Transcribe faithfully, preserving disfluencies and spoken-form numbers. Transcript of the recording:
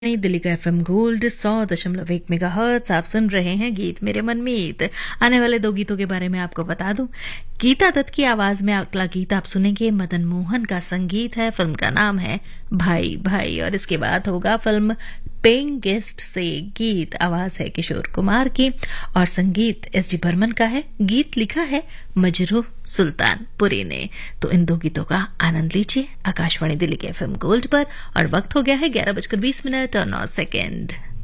नई दिल्ली का FM gold सौ दशमलव एक मेगा हर्ट्ज। आप सुन रहे हैं गीत मेरे मन मीत। आने वाले दो गीतों के बारे में आपको बता दूं। गीता दत्त की आवाज में अगला गीत आप सुनेंगे, मदन मोहन का संगीत है, फिल्म का नाम है भाई भाई। और इसके बाद होगा फिल्म पेइंग गेस्ट से गीत, आवाज है किशोर कुमार की और संगीत एस डी बर्मन का है। गीत लिखा है मजरूह सुल्तानपुरी ने। तो इन दो गीतों का आनंद लीजिए आकाशवाणी दिल्ली के एफएम गोल्ड पर। और वक्त हो गया है ग्यारह बजकर बीस मिनट और नौ सेकेंड।